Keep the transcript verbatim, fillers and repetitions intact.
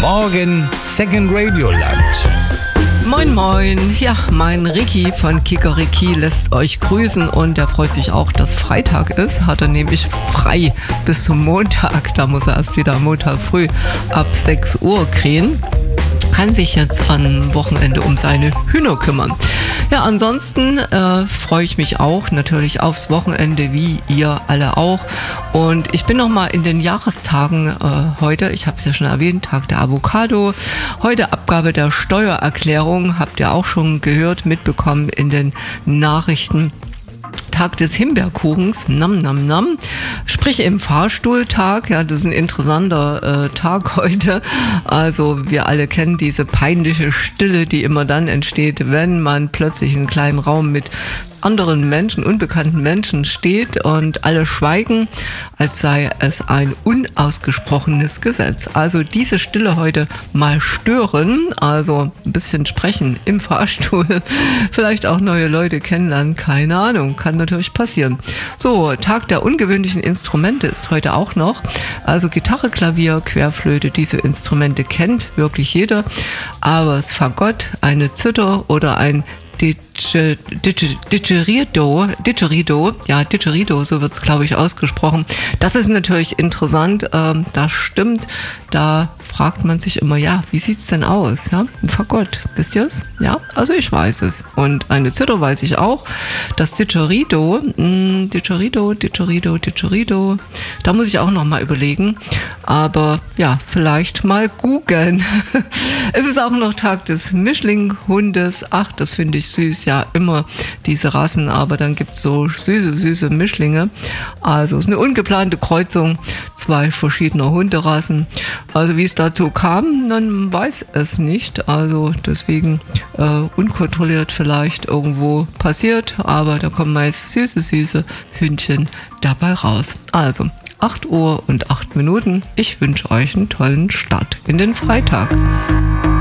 Morgen Second Radio Land. Moin moin, ja, mein Ricky von Kikeriki lässt euch grüßen und er freut sich auch, dass Freitag ist, hat er nämlich frei bis zum Montag, da muss er erst wieder am Montag früh ab sechs Uhr krähen, kann sich jetzt am Wochenende um seine Hühner kümmern. Ja, ansonsten äh, freue ich mich auch natürlich aufs Wochenende, wie ihr alle auch. Und ich bin nochmal in den Jahrestagen äh, heute, ich habe es ja schon erwähnt, Tag der Avocado. Heute Abgabe der Steuererklärung, habt ihr auch schon gehört, mitbekommen in den Nachrichten. Tag des Himbeerkuchens, nam nam nam, sprich im Fahrstuhltag, ja, das ist ein interessanter äh, Tag heute, also wir alle kennen diese peinliche Stille, die immer dann entsteht, wenn man plötzlich in einem kleinen Raum mit anderen Menschen, unbekannten Menschen steht und alle schweigen, als sei es ein unausgesprochenes Gesetz. Also diese Stille heute mal stören, also ein bisschen sprechen im Fahrstuhl, vielleicht auch neue Leute kennenlernen, keine Ahnung, kann natürlich passieren. So, Tag der ungewöhnlichen Instrumente ist heute auch noch, also Gitarre, Klavier, Querflöte, diese Instrumente kennt wirklich jeder, aber das Fagott, eine Zither oder ein Didgeridoo, Didgeridoo, ja, Didgeridoo, so wird es, glaube ich, ausgesprochen. Das ist natürlich interessant, ähm, das stimmt. Da fragt man sich immer, ja, wie sieht's denn aus? Ja, ein Fagott, wisst ihr es? Ja, also ich weiß es. Und eine Zither weiß ich auch. Das Didgeridoo, mh, Didgeridoo, Didgeridoo, Didgeridoo, da muss ich auch noch mal überlegen. Aber ja, vielleicht mal googeln. Es ist auch noch Tag des Mischlinghundes. Ach, das finde ich süß, ja, immer diese Rassen, aber dann gibt es so süße, süße Mischlinge. Also es ist eine ungeplante Kreuzung zwei verschiedener Hunderassen. Also wie es dazu kam, man weiß es nicht. Also deswegen äh, unkontrolliert vielleicht irgendwo passiert, aber da kommen meist süße, süße Hündchen dabei raus. Also acht Uhr und acht Minuten. Ich wünsche euch einen tollen Start in den Freitag.